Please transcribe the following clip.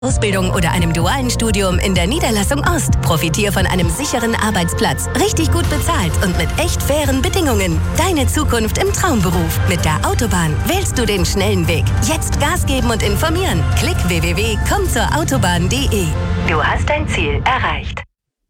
Ausbildung oder einem dualen Studium in der Niederlassung Ost. Profitier von einem sicheren Arbeitsplatz, richtig gut bezahlt und mit echt fairen Bedingungen. Deine Zukunft im Traumberuf. Mit der Autobahn wählst du den schnellen Weg. Jetzt Gas geben und informieren. Klick www.kommzurautobahn.de. Du hast dein Ziel erreicht.